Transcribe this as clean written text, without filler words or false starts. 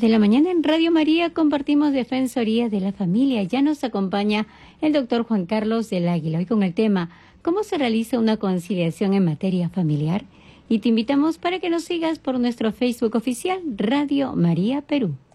de la mañana en Radio María compartimos Defensoría de la Familia. Ya nos acompaña el doctor Juan Carlos del Águila, hoy con el tema ¿cómo se realiza una conciliación en materia familiar? Y te invitamos para que nos sigas por nuestro Facebook oficial Radio María Perú.